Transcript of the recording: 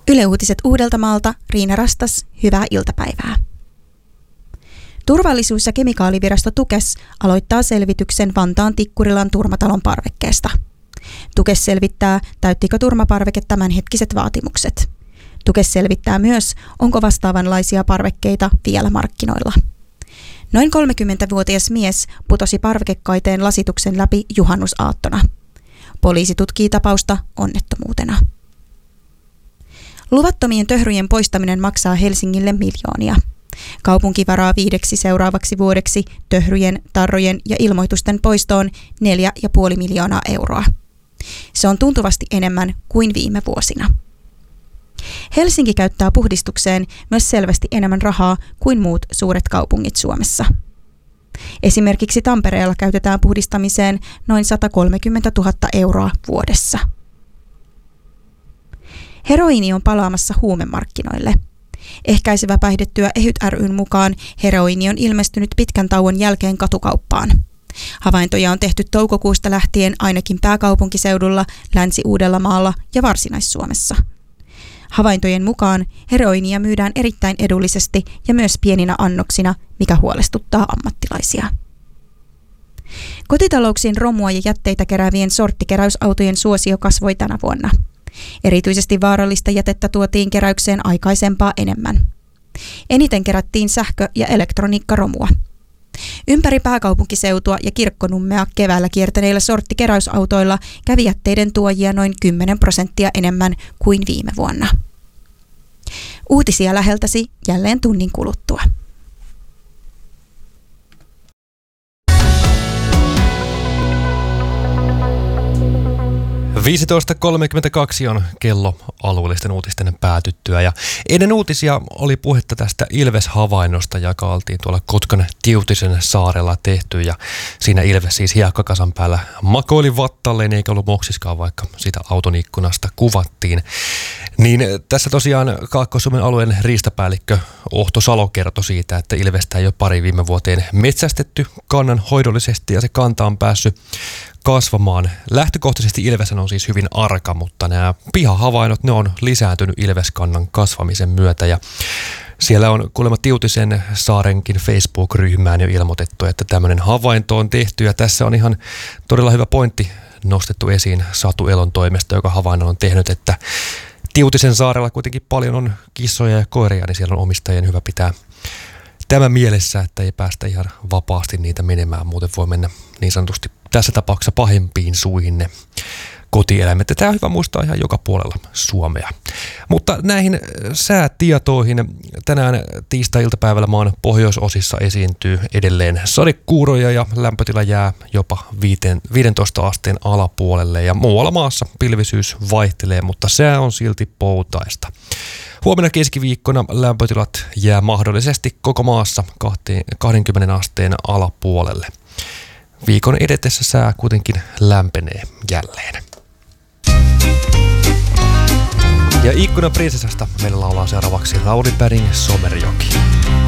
Yle Uutiset Uudeltamaalta, Riina Rastas, hyvää iltapäivää. Turvallisuus- ja kemikaalivirasto Tukes aloittaa selvityksen Vantaan Tikkurilan turmatalon parvekkeesta. Tukes selvittää, täyttikö turmaparveke tämänhetkiset vaatimukset. Tukes selvittää myös, onko vastaavanlaisia parvekkeita vielä markkinoilla. Noin 30-vuotias mies putosi parvekekaiteen lasituksen läpi juhannusaattona. Poliisi tutkii tapausta onnettomuutena. Luvattomien töhryjen poistaminen maksaa Helsingille miljoonia. Kaupunki varaa 5 seuraavaksi vuodeksi töhryjen, tarrojen ja ilmoitusten poistoon 4,5 miljoonaa euroa. Se on tuntuvasti enemmän kuin viime vuosina. Helsinki käyttää puhdistukseen myös selvästi enemmän rahaa kuin muut suuret kaupungit Suomessa. Esimerkiksi Tampereella käytetään puhdistamiseen noin 130 000 euroa vuodessa. Heroiini on palaamassa huumemarkkinoille. Ehkäisevä päihdetyö EHYT ry:n mukaan heroiini on ilmestynyt pitkän tauon jälkeen katukauppaan. Havaintoja on tehty toukokuusta lähtien ainakin pääkaupunkiseudulla, Länsi-Uudellamaalla ja Varsinais-Suomessa. Havaintojen mukaan heroiinia myydään erittäin edullisesti ja myös pieninä annoksina, mikä huolestuttaa ammattilaisia. Kotitalouksien romua ja jätteitä keräävien sorttikeräysautojen suosio kasvoi tänä vuonna. Erityisesti vaarallista jätettä tuotiin keräykseen aikaisempaa enemmän. Eniten kerättiin sähkö- ja elektroniikkaromua. Ympäri pääkaupunkiseutua ja Kirkkonummea keväällä kiertäneillä sorttikeräysautoilla kävi jätteiden tuojia noin 10% enemmän kuin viime vuonna. Uutisia läheltäsi jälleen tunnin kuluttua. – 15.32 on kello alueellisten uutisten päätyttyä ja ennen uutisia oli puhetta tästä Ilves-havainnosta, joka oltiin tuolla Kotkan Tiutisen saarella tehty ja siinä Ilves siis hiekkakasan päällä makoili vattalleen eikä ollut moksiskaan, vaikka sitä auton ikkunasta kuvattiin. Niin tässä tosiaan Kaakkois-Suomen alueen riistapäällikkö Ohto Salo kertoi siitä, että Ilvestä ei ole pari viime vuoteen metsästetty kannan hoidollisesti ja se kanta on päässyt kasvamaan. Lähtökohtaisesti Ilves on siis hyvin arka, mutta nämä pihahavainnot, ne on lisääntynyt Ilveskannan kasvamisen myötä ja siellä on kuulemma Tiutisen saarenkin Facebook-ryhmään jo ilmoitettu, että tämmöinen havainto on tehty ja tässä on ihan todella hyvä pointti nostettu esiin Satu Elon toimesta, joka havainnon on tehnyt, että Tiutisen saarella kuitenkin paljon on kissoja ja koiria, niin siellä on omistajien hyvä pitää tämä mielessä, että ei päästä ihan vapaasti niitä menemään, muuten voi mennä niin sanotusti tässä tapauksessa pahempiin suihin ne kotieläimet. Tämä on hyvä muistaa ihan joka puolella Suomea. Mutta näihin säätietoihin tänään tiistai-iltapäivällä maan pohjoisosissa esiintyy edelleen sadekuuroja ja lämpötila jää jopa 15 asteen alapuolelle ja muualla maassa pilvisyys vaihtelee, mutta sää on silti poutaista. Huomenna keskiviikkona lämpötilat jää mahdollisesti koko maassa 20 asteen alapuolelle. Viikon edetessä sää kuitenkin lämpenee jälleen. Ja Ikkunan prinsessasta meillä laulaa seuraavaksi Lauri Päring Somerjoki.